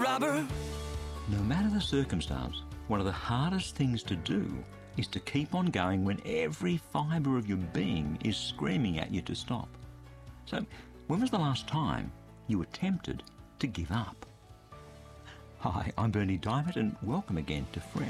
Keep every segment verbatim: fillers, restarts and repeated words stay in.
robber. No matter the circumstance, one of the hardest things to do is to keep on going when every fibre of your being is screaming at you to stop. So, when was the last time you were tempted to give up? Hi, I'm Bernie Diamond and welcome again to Fresh.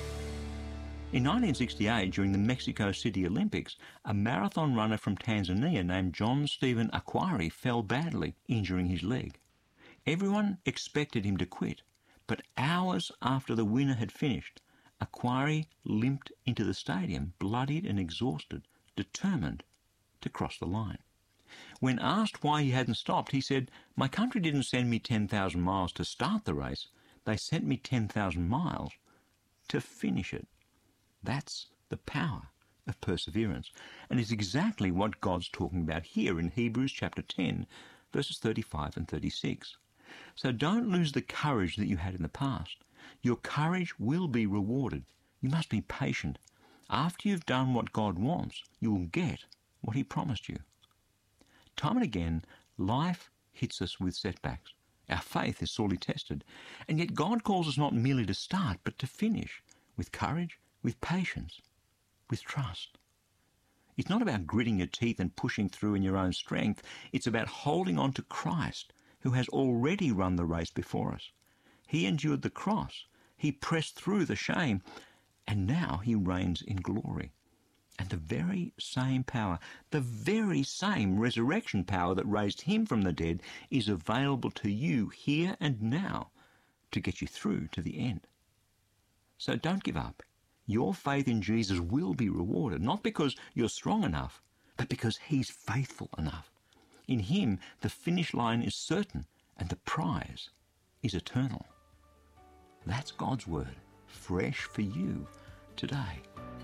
In nineteen sixty-eight, during the Mexico City Olympics, a marathon runner from Tanzania named John Stephen Akhwari fell badly, injuring his leg. Everyone expected him to quit, but hours after the winner had finished, Akhwari limped into the stadium, bloodied and exhausted, determined to cross the line. When asked why he hadn't stopped, he said, "My country didn't send me ten thousand miles to start the race. They sent me ten thousand miles to finish it." That's the power of perseverance. And it's exactly what God's talking about here in Hebrews chapter ten, verses thirty-five and thirty-six. So don't lose the courage that you had in the past. Your courage will be rewarded. You must be patient. After you've done what God wants, you will get what he promised you. Time and again, life hits us with setbacks. Our faith is sorely tested. And yet God calls us not merely to start, but to finish with courage, with patience, with trust. It's not about gritting your teeth and pushing through in your own strength. It's about holding on to Christ, who has already run the race before us. He endured the cross. He pressed through the shame. And now he reigns in glory. And the very same power, the very same resurrection power that raised him from the dead is available to you here and now to get you through to the end. So don't give up. Your faith in Jesus will be rewarded, not because you're strong enough, but because he's faithful enough. In him, the finish line is certain and the prize is eternal. That's God's word, fresh for you today.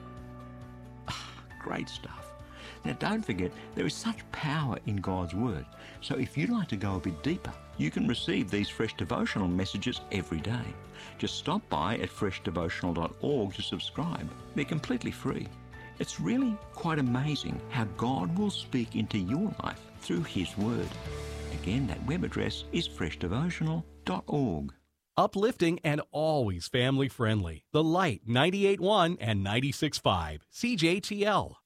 Ah, great stuff. Now don't forget, there is such power in God's word. So if you'd like to go a bit deeper, you can receive these fresh devotional messages every day. Just stop by at fresh devotional dot org to subscribe. They're completely free. It's really quite amazing how God will speak into your life through his word. Again, that web address is fresh devotional dot org. Uplifting and always family friendly. The Light ninety-eight point one and ninety-six point five, C J T L.